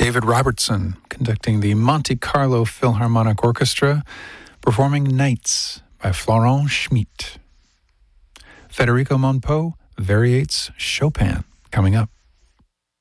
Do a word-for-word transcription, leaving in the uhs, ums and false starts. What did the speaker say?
David Robertson conducting the Monte Carlo Philharmonic Orchestra, performing Nights by Florent Schmidt. Federico Monpeau variates Chopin coming up.